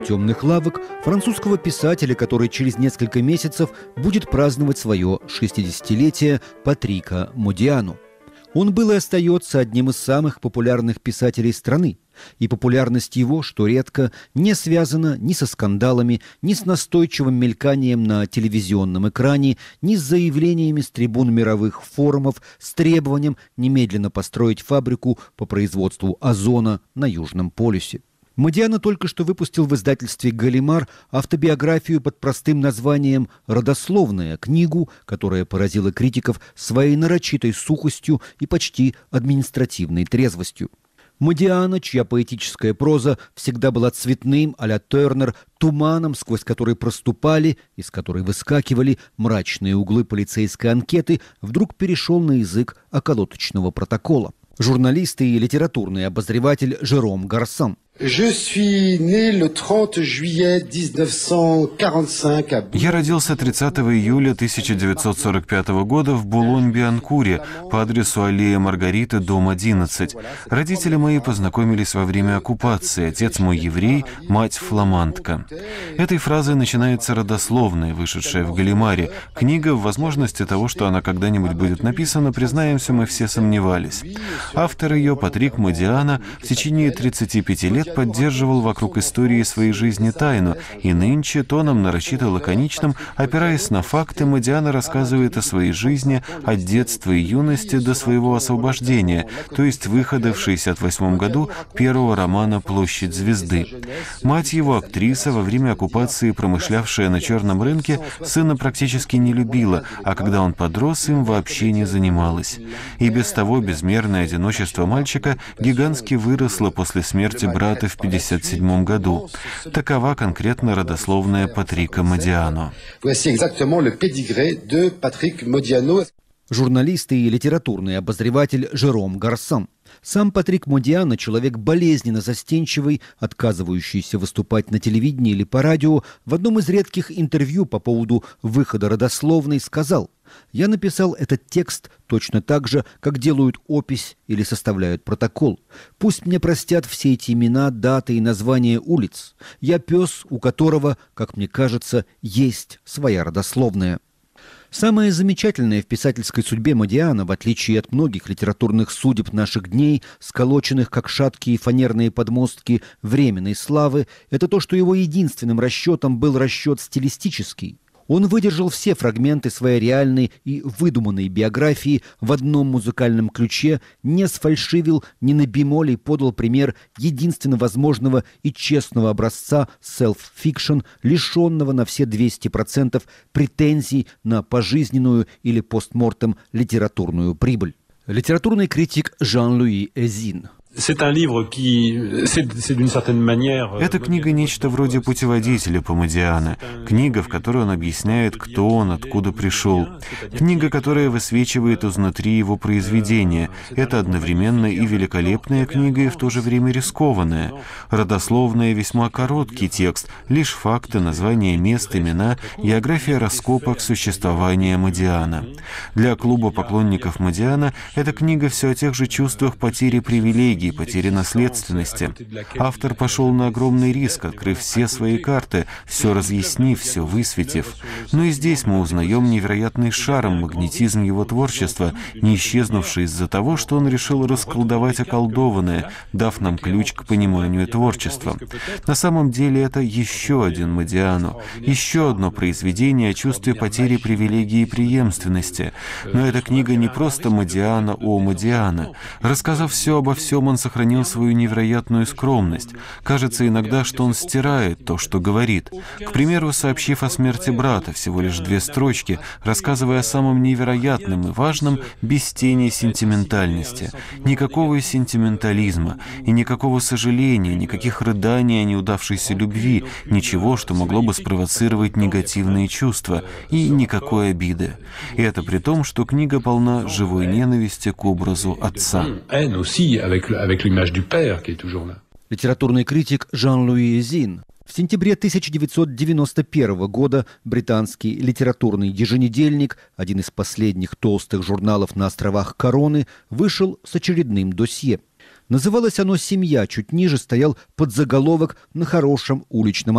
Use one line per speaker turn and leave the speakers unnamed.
«Темных лавок» французского писателя, который через несколько месяцев будет праздновать свое 60-летие, Патрика Модиано. Он был и остается одним из самых популярных писателей страны, и популярность его, что редко, не связана ни со скандалами, ни с настойчивым мельканием на телевизионном экране, ни с заявлениями с трибун мировых форумов с требованием немедленно построить фабрику по производству озона на Южном полюсе. Модиано только что выпустил в издательстве «Галимар» автобиографию под простым названием «Родословная», книгу, которая поразила критиков своей нарочитой сухостью и почти административной трезвостью. Модиано, чья поэтическая проза всегда была цветным а-ля Тернер, туманом, сквозь который проступали, из которой выскакивали мрачные углы полицейской анкеты, вдруг перешел на язык околоточного протокола. Журналист и литературный обозреватель Жером Гарсан.
Я
родился 30 июля 1945 года в Булонь-Бианкуре по адресу аллея Маргариты, дом 11. Родители мои познакомились во время оккупации. Отец мой еврей, мать фламандка. Этой фразой начинается родословная, вышедшая в Галимаре. Книга, в возможности того, что она когда-нибудь будет написана, признаемся, мы все сомневались. Автор ее, Патрик Модиано, в течение 35 лет поддерживал вокруг истории своей жизни тайну, и нынче тоном нарочито лаконичным, опираясь на факты, Модиано рассказывает о своей жизни от детства и юности до своего освобождения, то есть выхода в 1968 году первого романа «Площадь звезды». Мать его, актриса, во время оккупации промышлявшая на черном рынке, сына практически не любила, а когда он подрос, им вообще не занималась. И без того безмерное одиночество мальчика гигантски выросло после смерти брата в 1957 году. Такова конкретно родословная Патрика Модиано.
Журналист и литературный обозреватель Жером Гарсан. Сам Патрик Модиано, человек болезненно застенчивый, отказывающийся выступать на телевидении или по радио, в одном из редких интервью по поводу выхода родословной сказал: «Я написал этот текст точно так же, как делают опись или составляют протокол. Пусть мне простят все эти имена, даты и названия улиц. Я пес, у которого, как мне кажется, есть своя родословная». Самое замечательное в писательской судьбе Модиано, в отличие от многих литературных судеб наших дней, сколоченных как шаткие фанерные подмостки временной славы, это то, что его единственным расчетом был расчет стилистический. Он выдержал все фрагменты своей реальной и выдуманной биографии в одном музыкальном ключе, не сфальшивил, ни на бемоле, подал пример единственно возможного и честного образца селф-фикшн, лишенного на все 200% претензий на пожизненную или постмортем литературную прибыль. Литературный критик Жан-Луи Эзин.
Эта книга нечто вроде путеводителя по Модиано. Книга, в которой он объясняет, кто он, откуда пришел. Книга, которая высвечивает изнутри его произведения. Это одновременно и великолепная книга, и в то же время рискованная. Родословная весьма короткий текст, лишь факты, названия мест, имена, география раскопок существования Модиано. Для клуба поклонников Модиано эта книга все о тех же чувствах потери привилегий, потери наследственности. Автор пошел на огромный риск, открыв все свои карты, все разъяснив, все высветив. Но и здесь мы узнаем невероятный шарм, магнетизм его творчества, не исчезнувший из-за того, что он решил расколдовать околдованное, дав нам ключ к пониманию творчества. На самом деле это еще один Модиано, еще одно произведение о чувстве потери привилегий и преемственности. Но эта книга не просто Модиано о Модиано. Рассказав все обо всем, он сохранил свою невероятную скромность. Кажется иногда, что он стирает то, что говорит. К примеру, сообщив о смерти брата, всего лишь 2 строчки, рассказывая о самом невероятном и важном, без тени сентиментальности. Никакого сентиментализма и никакого сожаления, никаких рыданий о неудавшейся любви, ничего, что могло бы спровоцировать негативные чувства, и никакой обиды. И это при том, что книга полна живой ненависти к образу отца.
Литературный критик Жан-Луи Эзин. В сентябре 1991 года британский литературный еженедельник, один из последних толстых журналов на островах Короны, вышел с очередным досье. Называлось оно «Семья», чуть ниже стоял подзаголовок на хорошем уличном